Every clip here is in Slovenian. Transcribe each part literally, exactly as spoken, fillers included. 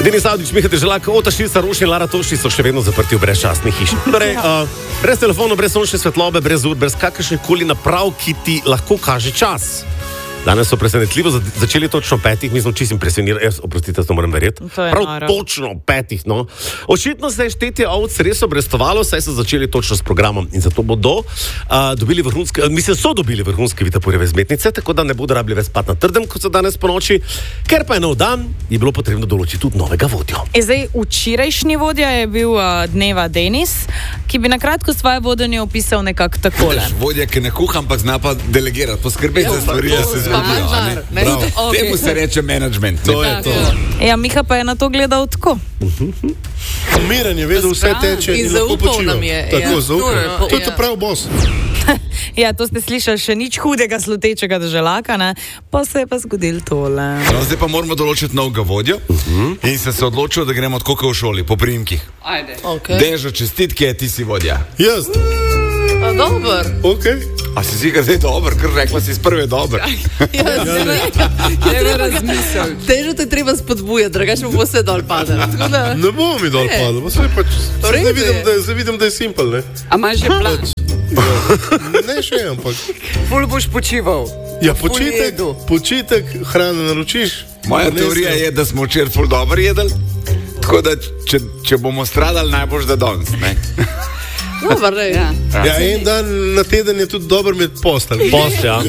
Denis Avdić, Miha Deželak, Ota Šilca, Roši in Lara Toši so še vedno zaprti v brezčasni hiši. Torej, uh, brez telefonov, brez sončne svetlobe, brez ur, brez kakršnih koli naprav, ki ti lahko kaže čas. Danes so presenetljivo začeli točno petih, mi smo čisto impresionirani, jaz, oprostite, to moram verjeti. Prav nara. Točno petih, no. Očitno se je štetje ovc res obrestovalo, saj so začeli točno s programom in zato bodo uh, dobili vrhunske, uh, mislim, so dobili vrhunske Vitaporjeve zmetnice, tako da ne bodo rabili več spati na trdem, kot so danes po noči, ker pa je nov dan, je bilo potrebno določiti tudi novega vodjo. E zdaj, včerajšnji vodja je bil uh, dneva Denis, ki bi na kratko svoje vodenje opisal nekako takole. Vodja, ki ne kuha, ampak zna pa delegirati, poskrbeti za stvari, da se zgodijo. Okay. Temu se reče management. To je to. Ja, Miha pa je na to gledal tako. Umiren je, vedel, vse teče in, in lahko počiva. Tako, ja. zaupal. To je to prav boss. Ja, to ste slišali, še nič hudega slutečega Deželaka, ne? Pa se je pa zgodil tole. No, zdaj pa moramo določiti novega vodjo uh-huh. in se se odločil, da gremo od koga v šoli, po priimkih. Ajde. Okay. Dežo, čestitke, ti si vodja. Jaz. A dober. Okay. A si si ga zdaj dober, ker rekla si iz prve dober. Ja, ne razmislil. Težo te treba spodbujati, drugače bo vse dol padel. Da... Ne bo mi dol padel, vse pač, zdaj vidim, da, vidim, da je simpel, ne? A imaš že plan? Ne še, ampak... Ful boš počival. Ja, počitek, počitek, hrane naročiš. Moja teorija je, da smo včeraj ful dobro jedli, tako da če, če bomo stradali, najboljš da danes, ne? Dobar, ja. Ja, en dan na teden je tudi dober med postelj. Post, ja.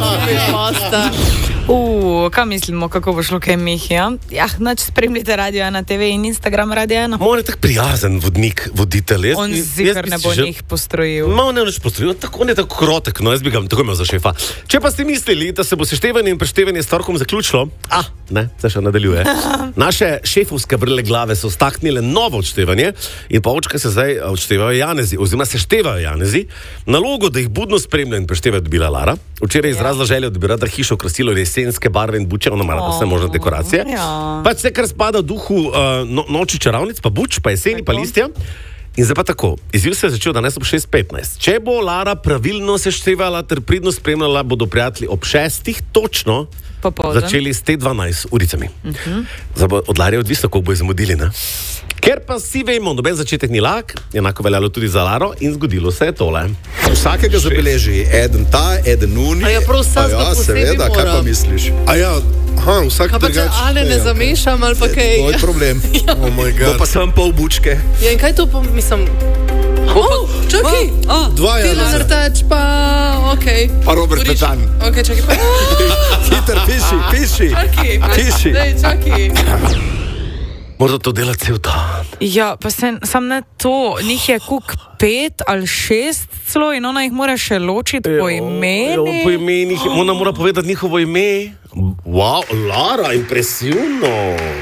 Uh, kaj mislimo, kako bo šlo kaj Mihi, ja? Ja, nač spremljite Radio ena te ve in Instagram Radio ena. On je tak prijazen vodnik, voditelj. On zikar ne bo njih postrojil. Ma on ne bo nič postrojil, tako, on je tako krotek, no jaz bi ga tako imel za šefa. Če pa ste mislili, da se bo seštevanje in preštevanje s torkom zaključilo, ah, ne, se še nadaljuje. Naše šefovske vrle glave so staknile novo odštevanje in pa očka se zdaj odštevajo Janezi, oziroma seštevajo Janezi. Nalogo, da jih budno spremlja in prešteva, dobila Lara. Včeraj je izrazila željo, da bi rada hišo krasilo jesenske barve in buče, ona mara pa vse možne dekoracije. Ja. Pač vse, kar spada v duhu uh, no, noči čarovnic, pa buč, pa jeseni, pa listja. In zdaj pa tako, izziv se je začel danes ob šest petnajst. Če bo Lara pravilno seštevala ter pridno spremljala, bodo prijatelji ob šestih točno Popoldan. Začeli s te dvanajst uricami. Uh-huh. Zdaj bo od Lare odvisno, koliko bo zamudili, ne? Ker pa si vemo, noben začetek ni lak, enako veljalo tudi za Laro in zgodilo se je tole. Vsakega zabeleži, eden ta, eden uni. A ja, prav vsakega ja, posebej seveda, mora. Kaj pa misliš? A ja, aha, vsak Kaj pa če drugač. Ane ne zamešam ali pa kaj? To je problem. Ja. Oh my Bo god. pa sem pol bučke. Ja, in kaj to pa, mislim... Oh, čakaj! Oh, Dva je Tila Zrtač pa... okej. Okay. Pa Robert Petan. Okej, čakaj pa... Hiter, piši, piši. Čakaj, Piši. dej, čakaj. Morda to dela cel dan. Ja, pa se, sam ne to, njih je kuk pet ali šest celo in ona jih mora še ločiti po imeni. Jo, po imenih, ona mora povedati njihovo ime. Wow, Lara, impresivno.